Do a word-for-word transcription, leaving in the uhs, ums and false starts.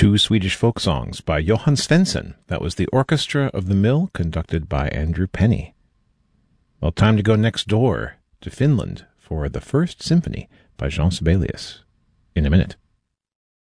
Two Swedish folk songs by Johann Svensson. That was the Orchestra of the Mill, conducted by Andrew Penny. Well, time to go next door to Finland for the First Symphony by Jean Sibelius in a minute.